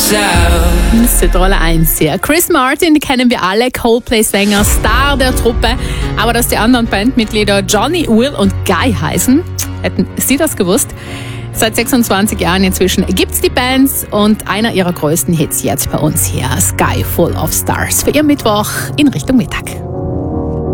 Rolle 1 hier. Chris Martin, die kennen wir alle, Coldplay-Sänger, Star der Truppe. Aber dass die anderen Bandmitglieder Johnny, Will und Guy heißen, hätten Sie das gewusst? Seit 26 Jahren inzwischen gibt's die Bands und einer ihrer größten Hits jetzt bei uns hier, Sky Full of Stars, für Ihren Mittwoch in Richtung Mittag.